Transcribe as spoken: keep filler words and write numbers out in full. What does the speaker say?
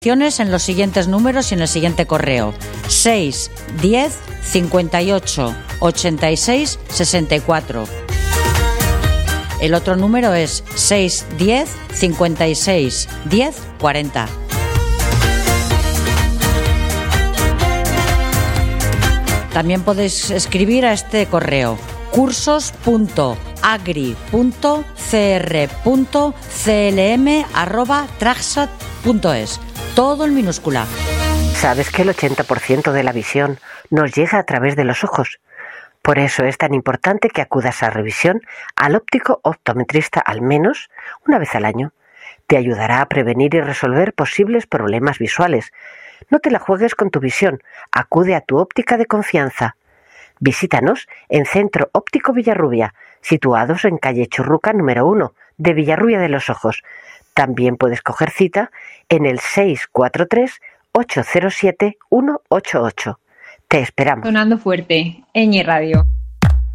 En los siguientes números y en el siguiente correo: seis, diez, cincuenta y ocho, ochenta y seis, sesenta y cuatro. El otro número es seis, diez, cincuenta y seis, diez, cuarenta. También podéis escribir a este correo: cursos punto agri punto c r punto c l m arroba traxat punto es. Todo en minúscula. ¿Sabes que el ochenta por ciento de la visión nos llega a través de los ojos? Por eso es tan importante que acudas a revisión al óptico optometrista al menos una vez al año. Te ayudará a prevenir y resolver posibles problemas visuales. No te la juegues con tu visión. Acude a tu óptica de confianza. Visítanos en Centro Óptico Villarrubia, situados en calle Churruca número uno de Villarrubia de los Ojos. También puedes coger cita en el seis cuatro tres, ocho cero siete, uno ocho ocho. Te esperamos. Sonando fuerte, Ñ Radio.